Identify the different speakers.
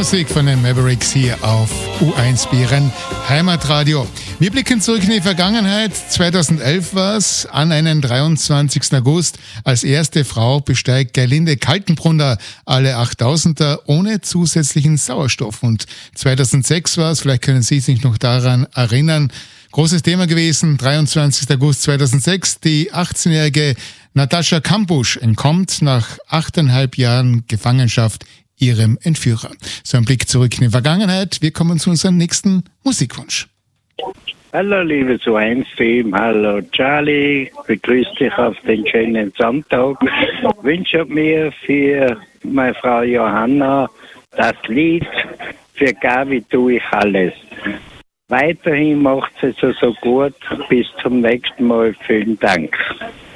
Speaker 1: Musik von den Mavericks hier auf U1 Bären Heimatradio. Wir blicken zurück in die Vergangenheit. 2011 war es, an einen 23. August. Als erste Frau besteigt Gerlinde Kaltenbrunner alle 8000er ohne zusätzlichen Sauerstoff. Und 2006 war es, vielleicht können Sie sich noch daran erinnern, großes Thema gewesen, 23. August 2006, die 18-jährige Natascha Kampusch entkommt nach 8,5 Jahren Gefangenschaft ihrem Entführer. So ein Blick zurück in die Vergangenheit. Wir kommen zu unserem nächsten Musikwunsch.
Speaker 2: Hallo liebes U1-Team, hallo Charlie, begrüße dich auf den schönen Sonntag. Wünsche mir für meine Frau Johanna das Lied "Für Gabi tue ich alles". Weiterhin macht sie es so gut. Bis zum nächsten Mal. Vielen Dank.